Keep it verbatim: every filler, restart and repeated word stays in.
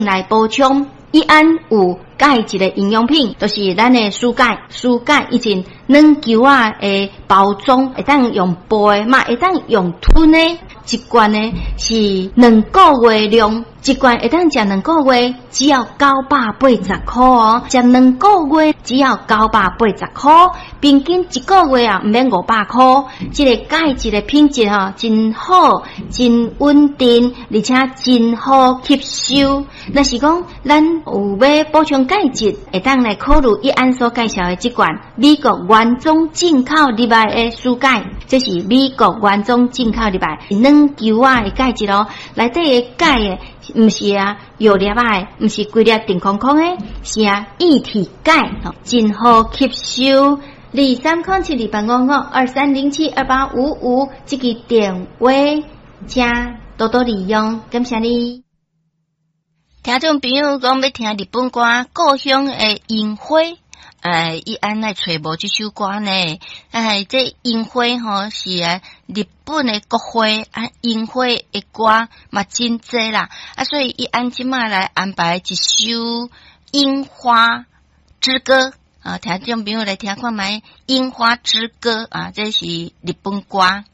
来补充。伊安有钙一个营养品，就是咱的蔬钙，蔬钙以前软球啊的包装，会当用杯嘛，会当用吞的，一罐呢是两个月量，一罐会当食两个月，只要九百八十块哦，食两个月只要九百八十块，平均一个月啊唔免五百块。这个钙质的品质哈、哦、真好，真稳定，而且真好吸收。若是讲咱有要补充钙质，会当来考虑伊安所介绍的这款美国原装进口入来的蔬钙，这是美国原装进口入来软球啊的钙质咯，内底的钙的毋是啊药粒啊，毋是规粒定空空的，是啊一体钙，真好吸收。二三空七二八五五二三零七二八五五这个电话，请多多利用，感谢你。听众朋友讲要听日本歌《故乡的樱花》，哎，伊安来找无这首歌呢？哎，这樱花吼是啊日本的国花，啊樱花的歌嘛真多啦，啊所以伊安即马来安排一首《樱花之歌》啊，听众朋友来听看觅《樱花之歌》啊，这是日本歌。